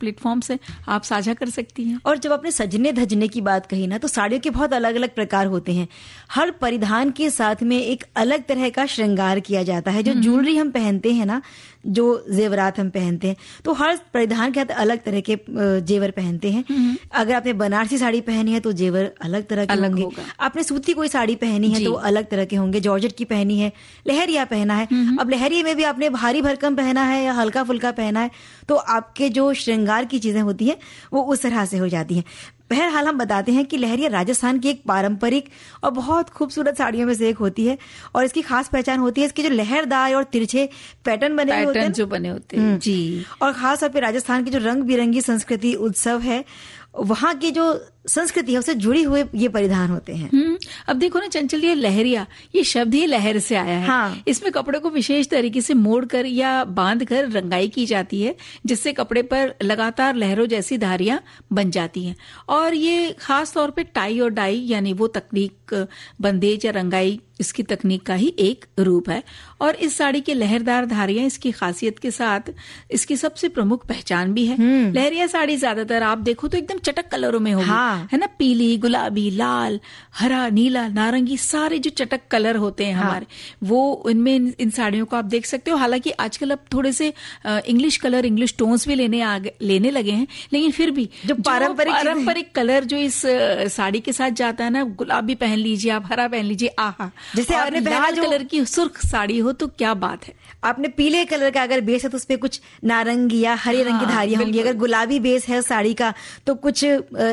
Platform से आप साझा कर सकती हैं। और जब आपने सजने धजने की बात कही ना, तो साड़ियों के बहुत अलग अलग प्रकार होते हैं। हर परिधान के साथ में एक अलग तरह का श्रृंगार किया जाता है। जो ज्वेलरी हम पहनते हैं ना, जो जेवरात हम पहनते हैं, तो हर परिधान के साथ अलग तरह के जेवर पहनते हैं। अगर आपने बनारसी साड़ी पहनी है तो जेवर अलग तरह के होंगे। आपने सूती कोई साड़ी पहनी है तो अलग तरह के होंगे। जॉर्जेट की पहनी है, लहरिया पहना है, अब लहरिया में भी आपने भारी भरकम पहना है या हल्का फुल्का पहना है, तो आपके जो श्रृंगार की चीजें होती हैं वो उस तरह से हो जाती हैं। बहरहाल हम बताते हैं कि लहरिया राजस्थान की एक पारंपरिक और बहुत खूबसूरत साड़ियों में से एक होती है, और इसकी खास पहचान होती है इसके जो लहरदार और तिरछे पैटर्न बने होते हैं जी। और खास तौर पे राजस्थान की जो रंग बिरंगी संस्कृति उत्सव है, वहां की जो संस्कृति है उससे जुड़ी हुए ये परिधान होते हैं। अब देखो ना चंचल, ये लहरिया, ये शब्द ही लहर से आया है। हाँ। इसमें कपड़े को विशेष तरीके से मोड़कर या बांधकर रंगाई की जाती है, जिससे कपड़े पर लगातार लहरों जैसी धारियां बन जाती हैं। और ये खास तौर पे टाई और डाई यानी वो तकनीक, बंदेज या रंगाई, इसकी तकनीक का ही एक रूप है। और इस साड़ी के लहरदार धारियां इसकी खासियत के साथ इसकी सबसे प्रमुख पहचान भी है। लहरिया साड़ी ज्यादातर आप देखो तो एकदम चटक कलरों में होगी। हाँ। है ना, पीली, गुलाबी, लाल, हरा, नीला, नारंगी, सारे जो चटक कलर होते हैं हमारे, वो इनमें इन साड़ियों को आप देख सकते हो। हालांकि आजकल अब थोड़े से इंग्लिश कलर, इंग्लिश टोन्स भी लेने लगे हैं, लेकिन फिर भी जो पारंपरिक कलर जो इस साड़ी के साथ जाता है ना, गुलाबी पहन लीजिए आप, हरा पहन लीजिए, आहा। जैसे आपने लाल कलर की सुर्ख साड़ी हो तो क्या बात है। आपने पीले कलर का अगर बेस है तो उसपे कुछ नारंगी या हरे रंग की धारियां होंगी। अगर गुलाबी बेस है साड़ी का तो कुछ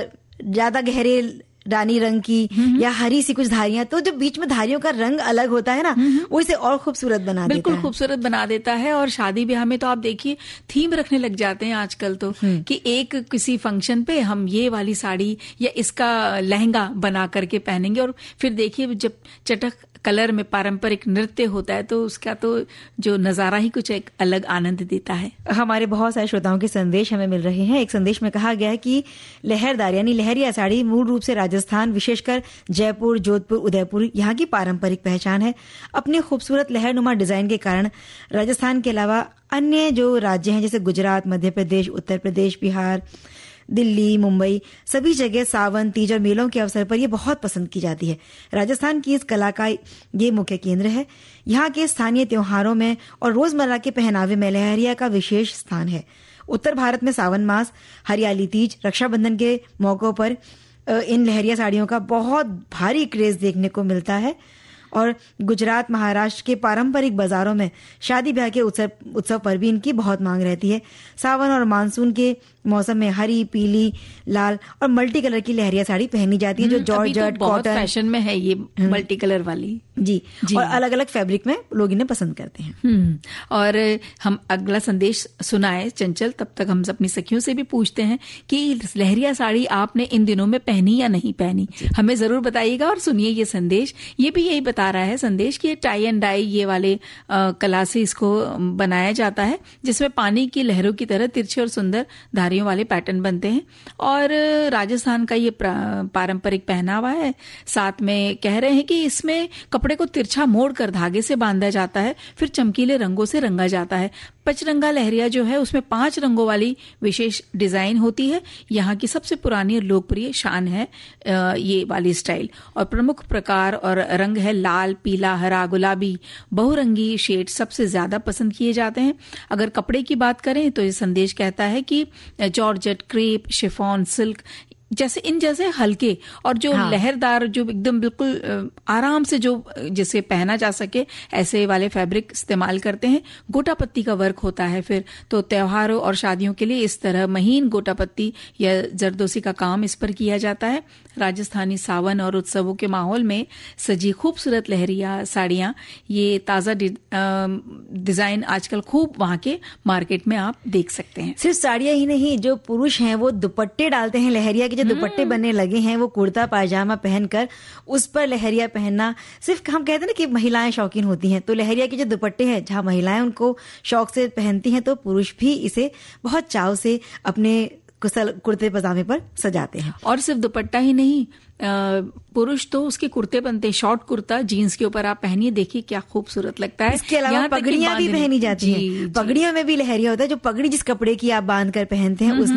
ज्यादा गहरे रानी रंग की या हरी सी कुछ धारियां, तो जो बीच में धारियों का रंग अलग होता है ना, वो इसे और खूबसूरत बना देता है। बिल्कुल खूबसूरत बना देता है। और शादी ब्याह में तो आप देखिए थीम रखने लग जाते हैं आजकल तो, कि एक किसी फंक्शन पे हम ये वाली साड़ी या इसका लहंगा बना करके पहनेंगे। और फिर देखिए जब चटक कलर में पारंपरिक नृत्य होता है तो उसका तो जो नजारा ही कुछ एक अलग आनंद देता है। हमारे बहुत सारे श्रोताओं के संदेश हमें मिल रहे हैं। एक संदेश में कहा गया है कि लहरदार यानी लहरिया साड़ी मूल रूप से राजस्थान, विशेषकर जयपुर, जोधपुर, उदयपुर यहाँ की पारंपरिक पहचान है। अपने खूबसूरत लहरनुमा डिजाइन के कारण राजस्थान के अलावा अन्य जो राज्य हैं जैसे गुजरात, मध्य प्रदेश, उत्तर प्रदेश, बिहार, दिल्ली, मुंबई, सभी जगह सावन, तीज और मेलों के अवसर पर ये बहुत पसंद की जाती है। राजस्थान की इस कला का ये मुख्य केंद्र है। यहाँ के स्थानीय त्योहारों में और रोजमर्रा के पहनावे में लहरिया का विशेष स्थान है। उत्तर भारत में सावन मास, हरियाली तीज, रक्षाबंधन के मौकों पर इन लहरिया साड़ियों का बहुत भारी क्रेज देखने को मिलता है। और गुजरात, महाराष्ट्र के पारंपरिक बाजारों में शादी ब्याह के उत्सव पर भी इनकी बहुत मांग रहती है। सावन और मानसून के मौसम में हरी, पीली, लाल और मल्टी कलर की लहरिया साड़ी पहनी जाती है, जो जॉर्जेट, कॉटन फैशन में है ये मल्टी कलर वाली जी। और अलग अलग फैब्रिक में लोग इन्हें पसंद करते हैं। और हम अगला संदेश सुनाए चंचल, तब तक हम अपनी सखियों से भी पूछते हैं कि लहरिया साड़ी आपने इन दिनों में पहनी या नहीं पहनी, हमें जरूर बताइएगा। और सुनिए ये संदेश, ये भी यही बता रहा है संदेश कि टाई एंड डाई ये वाले कला से इसको बनाया जाता है, जिसमें पानी की लहरों की तरह तिरछे और सुंदर धारियों वाले पैटर्न बनते हैं। और राजस्थान का ये पारंपरिक पहनावा है। साथ में कह रहे हैं कि इसमें कपड़े को तिरछा मोड़कर धागे से बांधा जाता है, फिर चमकीले रंगों से रंगा जाता है। पचरंगा लहरिया जो है उसमें 5 रंगों वाली विशेष डिजाइन होती है। यहाँ की सबसे पुरानी और लोकप्रिय शान है ये वाली स्टाइल। और प्रमुख प्रकार और रंग है लाल, पीला, हरा, गुलाबी। बहुरंगी शेड सबसे ज्यादा पसंद किए जाते हैं। अगर कपड़े की बात करें तो ये संदेश कहता है कि जॉर्जेट, क्रेप, शिफॉन, सिल्क जैसे हल्के और जो लहरदार, जो एकदम बिल्कुल आराम से जो जिसे पहना जा सके ऐसे वाले फैब्रिक इस्तेमाल करते हैं। गोटा पत्ती का वर्क होता है फिर तो त्योहारों और शादियों के लिए इस तरह महीन गोटा पत्ती या जरदोसी का काम इस पर किया जाता है। राजस्थानी सावन और उत्सवों के माहौल में सजी खूबसूरत लहरिया साड़ियां, ये ताजा डिजाइन आजकल खूब वहां के मार्केट में आप देख सकते हैं। सिर्फ साड़ियां ही नहीं, जो पुरुष हैं वो दुपट्टे डालते हैं। लहरिया के जो दुपट्टे बनने लगे हैं वो कुर्ता पायजामा पहनकर उस पर लहरिया पहनना, सिर्फ हम कहते हैं ना कि महिलाएं शौकीन होती हैं, तो लहरिया के जो दुपट्टे हैं जहां महिलाएं उनको शौक से पहनती हैं, तो पुरुष भी इसे बहुत चाव से अपने कुर्ते पजामे पर सजाते हैं। और सिर्फ दुपट्टा ही नहीं, पुरुष तो उसके कुर्ते बनते हैं, शॉर्ट कुर्ता जीन्स के ऊपर आप पहनिए, देखिए क्या खूबसूरत लगता है। इसके अलावा पगड़ियां भी पहनी जाती हैं। पगड़ियों में भी लहरिया होता है। जो पगड़ी जिस कपड़े की आप बांध कर पहनते हैं